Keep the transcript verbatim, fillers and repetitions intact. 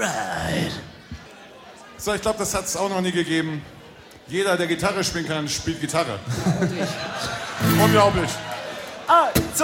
Alright. So, ich glaube, das hat es auch noch nie gegeben. Jeder, der Gitarre spielen kann, spielt Gitarre. Und ich. Unglaublich. Ah, so.